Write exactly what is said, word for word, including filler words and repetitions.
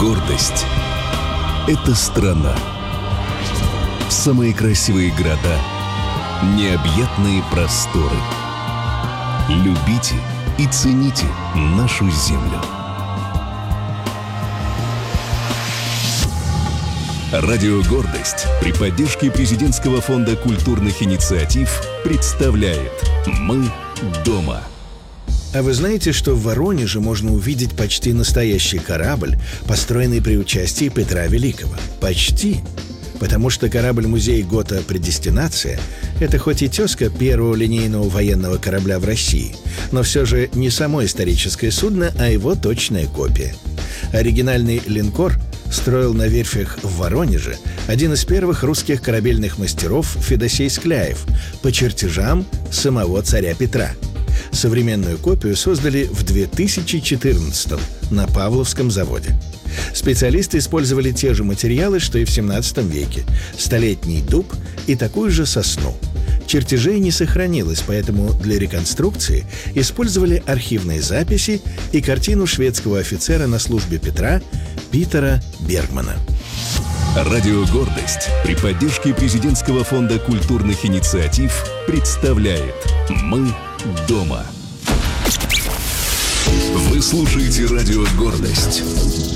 Гордость — это страна. Самые красивые города, необъятные просторы. Любите и цените нашу землю. Радио «Гордость» при поддержке Президентского фонда культурных инициатив представляет «Мы дома». А вы знаете, что в Воронеже можно увидеть почти настоящий корабль, построенный при участии Петра Великого? Почти. Потому что корабль-музей Гота «Предестинация» — это хоть и тезка первого линейного военного корабля в России, но все же не само историческое судно, а его точная копия. Оригинальный линкор строил на верфях в Воронеже один из первых русских корабельных мастеров Федосей Скляев по чертежам самого царя Петра. Современную копию создали в две тысячи четырнадцатом на Павловском заводе. Специалисты использовали те же материалы, что и в семнадцатом веке – столетний дуб и такую же сосну. Чертежей не сохранилось, поэтому для реконструкции использовали архивные записи и картину шведского офицера на службе Петра Питера Бергмана. Радио «Гордость» при поддержке Президентского фонда культурных инициатив представляет «Мы дома». Вы слушаете радио «Гордость».